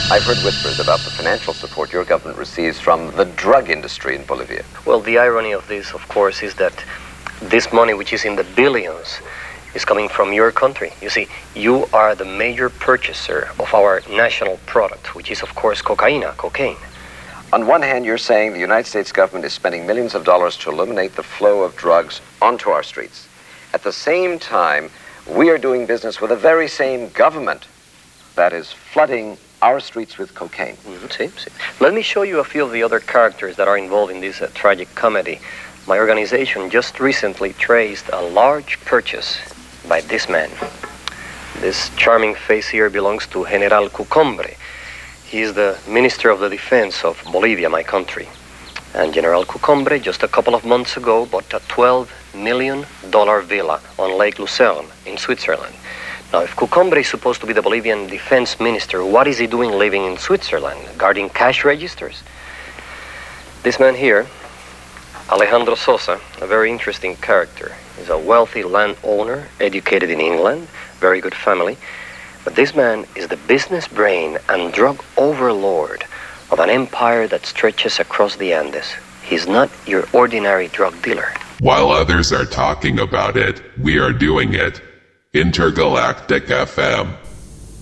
I've heard whispers about the financial support your government receives from the drug industry in Bolivia. Well, the irony of this, of course, is that this money, which is in the billions, is coming from your country. You see, you are the major purchaser of our national product, which is, of course, cocaine. On one hand, you're saying the United States government is spending millions of dollars to eliminate the flow of drugs onto our streets. At the same time, we are doing business with the very same government that is flooding our streets with cocaine. See. Let me show you a few of the other characters that are involved in this tragic comedy. My organization just recently traced a large purchase by this man. This charming face here belongs to General Cucombre. He is the Minister of the Defense of Bolivia, my country. And General Cucombre, just a couple of months ago, bought a $12 million villa on Lake Lucerne in Switzerland. Now, if Cucombre is supposed to be the Bolivian defense minister, what is he doing living in Switzerland, guarding cash registers? This man here, Alejandro Sosa, a very interesting character. He's a wealthy landowner, educated in England, very good family. But this man is the business brain and drug overlord of an empire that stretches across the Andes. He's not your ordinary drug dealer. While others are talking about it, we are doing it. Intergalactic FM.